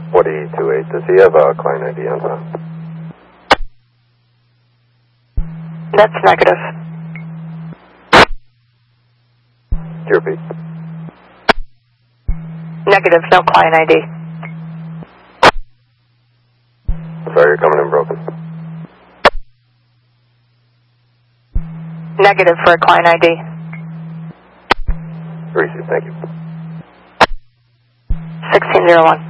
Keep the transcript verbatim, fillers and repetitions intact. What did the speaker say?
forty twenty-eight, does he have a client I D on time? That's negative. Can you repeat? Negative, no client I D. Sorry, you're coming in broken. Negative for a client I D. Receive, thank you. sixteen zero one.